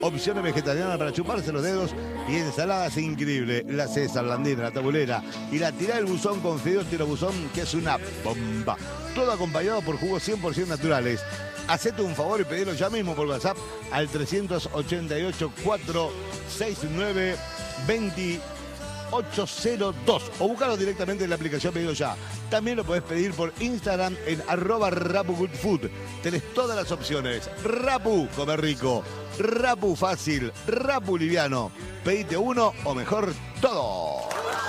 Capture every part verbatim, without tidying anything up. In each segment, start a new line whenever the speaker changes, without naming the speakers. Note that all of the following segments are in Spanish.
opciones vegetarianas para chuparse los dedos y ensaladas increíble. La César, la Andina, la Tabulera y la Tirá del Buzón con fideos tirabuzón, que es una bomba. Todo acompañado por jugos cien por ciento naturales. Hacete un favor y pedilo ya mismo por WhatsApp al tres ochenta y ocho, cuatrocientos sesenta y nueve, veintiocho cero dos o búscalo directamente en la aplicación Pedido Ya. También lo podés pedir por Instagram en arroba rapugoodfood. Tenés todas las opciones. Rapu, comer rico. Rapu fácil. Rapu liviano. Pedite uno o mejor todo.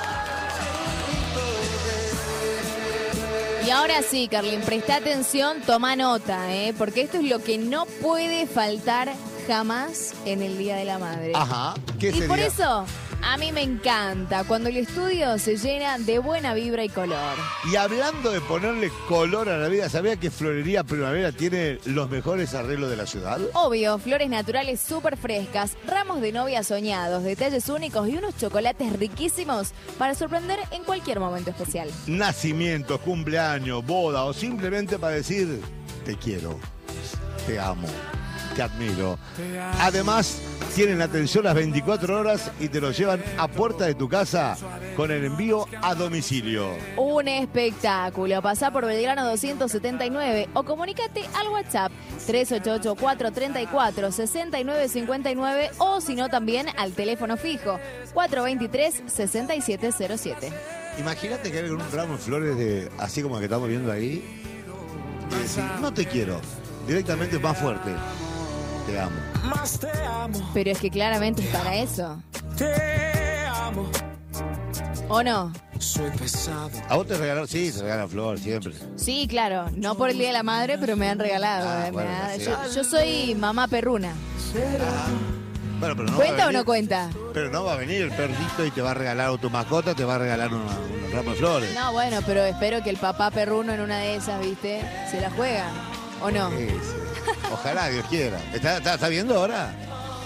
Y ahora sí, Carlín, presta atención, toma nota, ¿eh? Porque esto es lo que no puede faltar jamás en el Día de la Madre.
Ajá. ¿Qué
y
sería?
por eso, a mí me encanta cuando el estudio se llena de buena vibra y color.
Y hablando de ponerle color a la vida, ¿sabía que Florería Primavera tiene los mejores arreglos de la ciudad?
Obvio, flores naturales súper frescas, ramos de novia soñados, detalles únicos y unos chocolates riquísimos para sorprender en cualquier momento especial.
Nacimientos, cumpleaños, boda o simplemente para decir te quiero, te amo, te admiro. Además, tienen atención las veinticuatro horas y te lo llevan a puerta de tu casa con el envío a domicilio.
Un espectáculo. Pasá por Belgrano doscientos setenta y nueve o comunícate al WhatsApp tres ocho ocho, cuatro tres cuatro, seis nueve cinco nueve o si no también al teléfono fijo cuatro dos tres, seis siete cero siete.
Imagínate que hay un ramo de flores de, así como el que estamos viendo ahí y decir, no te quiero, directamente más fuerte. Te amo.
Más te amo.
Pero es que claramente es para eso.
Te amo.
¿O no?
Soy pesado.
¿A vos te regalaron? Sí, se regalan flor siempre.
Sí, claro. No por el Día de la Madre, pero me han regalado.
Ah,
eh, me
bueno,
ha-
sí.
yo, yo soy mamá perruna.
Ah. Bueno, pero no va a
¿Cuenta o
venir-
no cuenta?
Pero no va a venir el perrito y te va a regalar, o tu mascota te va a regalar una- un ramo de flores.
No, bueno, pero espero que el papá perruno en una de esas, ¿viste? Se la juega. ¿O no?
Sí, sí. Ojalá, Dios quiera. ¿Está, está, está viendo ahora?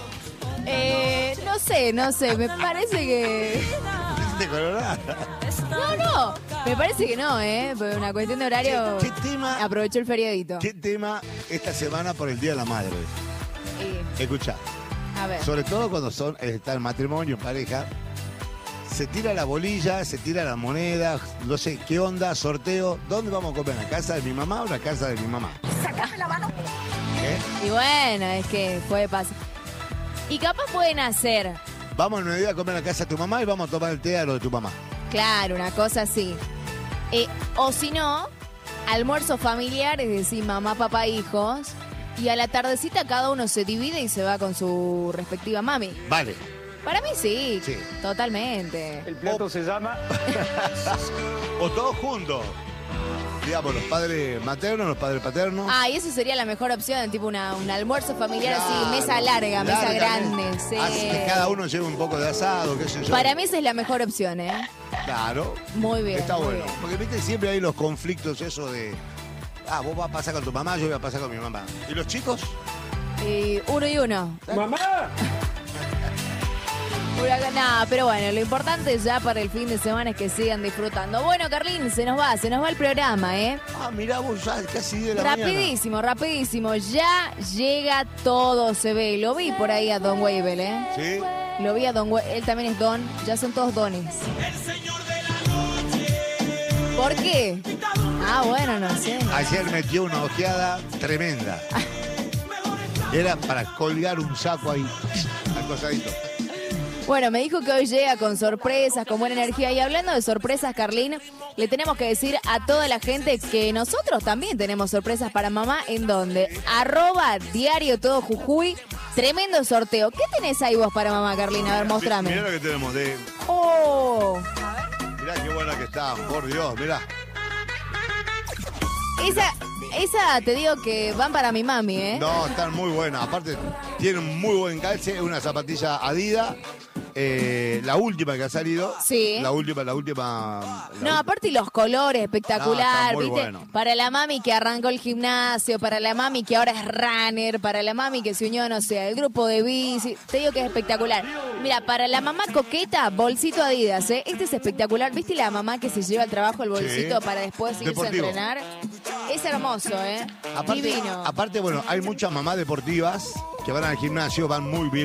Eh, no sé, no sé. Me parece que...
¿De colorada?
No, no. Me parece que no, ¿eh? Por una cuestión de horario...
¿Qué, qué tema,
Aprovechó el feriadito.
¿Qué tema esta semana por el Día de la Madre?
Y,
Escucha,
a ver.
sobre todo cuando son está el matrimonio en pareja, se tira la bolilla, se tira la moneda, no sé, ¿qué onda? Sorteo, ¿dónde vamos a comer? ¿En la casa de mi mamá o en la casa de mi mamá?
Sacame la mano.
¿Qué?
Y bueno, es que puede pasar. Y capaz pueden hacer,
Vamos en un día a comer en la casa de tu mamá y vamos a tomar el té a lo de tu mamá.
claro, una cosa así. Eh, o si no, almuerzo familiar, es decir, mamá, papá, hijos. Y a la tardecita cada uno se divide y se va con su respectiva mami.
Vale.
Para mí sí,
Sí.
totalmente.
El plato se llama...
O todos juntos. Digamos, los padres maternos, los padres paternos.
Ah, y eso sería la mejor opción, tipo una, un almuerzo familiar así,
Claro,
mesa larga, mesa
larga,
grande. Sí.
Así que cada uno lleva un poco de asado, qué sé yo.
Para mí esa es la mejor opción, ¿eh?
Claro.
Muy bien.
Está
muy
bueno.
bien.
Porque viste, siempre hay los conflictos, eso de. Ah, vos vas a pasar con tu mamá, yo voy a pasar con mi mamá. ¿Y los chicos?
Y uno y uno.
¡Mamá!
Nada, pero bueno, lo importante ya para el fin de semana es que sigan disfrutando. Bueno, Carlín, se nos va, se nos va el programa, ¿eh?
Ah, mirá vos ya, casi de la mañana.
Rapidísimo, rapidísimo. Ya llega todo, se ve. Lo vi por ahí a Don Weibel, ¿eh?
¿Sí?
Lo vi a Don Weibel, él también es Don, ya son todos dones. ¿Por qué? Ah, bueno, no sé.
Ayer metió una ojeada tremenda. Era para colgar un saco ahí, acosadito.
Bueno, me dijo que hoy llega con sorpresas, con buena energía. Y hablando de sorpresas, Carlín, le tenemos que decir a toda la gente que nosotros también tenemos sorpresas para mamá. ¿En dónde? Arroba Diario Todo Jujuy. Tremendo sorteo. ¿Qué tenés ahí vos para mamá, Carlín? A ver, mostrame.
Mirá lo que tenemos de.
¡Oh!
Mirá qué buena que está, por Dios, mirá.
Esa, esa te digo que van para mi mami, ¿eh?
No, están muy buenas. Aparte, tienen un muy buen calce, una zapatilla Adidas. Eh, la última que ha salido.
Sí.
La última, la última. la
No,
ul-
aparte y los colores, espectacular,
No, está muy
¿viste?
bueno.
Para la mami que arrancó el gimnasio, para la mami que ahora es runner, para la mami que se unió, no sé, al grupo de bici. Te digo que es espectacular. Mira, para la mamá coqueta, bolsito Adidas, ¿eh? Este es espectacular. ¿Viste la mamá que se lleva al trabajo el bolsito
Sí.
para después irse
Deportivo.
a entrenar? Es hermoso, ¿eh?
Aparte,
Divino.
aparte, bueno, hay muchas mamás deportivas que van al gimnasio, van muy bien.